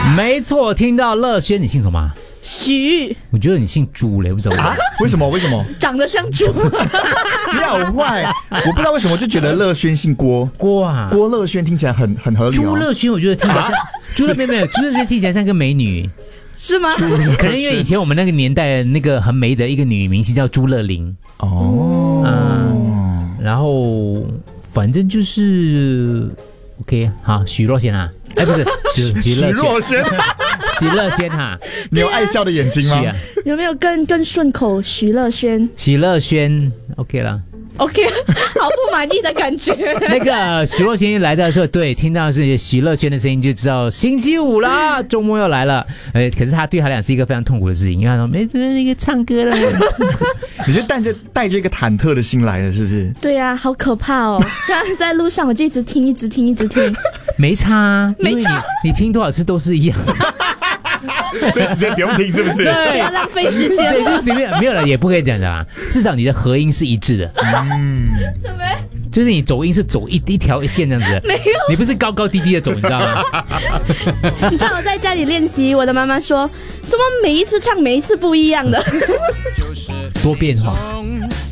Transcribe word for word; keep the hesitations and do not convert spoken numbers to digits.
没错，听到乐轩，你姓什么？ 许， 我觉得你姓朱嘞，不知道啊？为什么？为什么？ 长得像猪。 你好坏！我不知道为什么就觉得乐轩姓郭， 郭啊， 郭乐轩听起来很很合理、哦。 朱乐轩，我觉得听起来像朱乐没有没有，朱乐轩听起来像个美女。 是吗？ 可能因为以前我们那个年代那个很美的一个女明星叫朱乐玲哦、 嗯，然后反正就是 OK 好，许若瑄啊，哎不是许许若瑄， 许乐瑄哈， 你有爱笑的眼睛吗？ 啊、 有没有更更顺口？许乐轩， 许乐瑄 OK 了。 OK， 好不满意的感觉。 那个许若瑄来的时候，对，听到是许乐瑄的声音，就知道星期五啦，周末要来了。呃，可是他对他俩是一个非常痛苦的事情，因为他说没那个唱歌了。 你是带着带着一个忐忑的心来的，是不是？ 对呀、啊，好可怕哦！刚刚在路上我就一直听，一直听，一直听， 没差、啊， 没差， 你你听多少次都是一样。 所以直接不用听，是不是？ 不要浪费时间。 对，就随便没有了，也不可以讲的啦。至少你的合音是一致的。嗯， 怎么？ 就是你走音是走一一条线这样子。 没有， 你不是高高低低的走，你知道吗？ 你知道我在家里练习，我的妈妈说，怎么每一次唱每一次不一样的？ 多变化。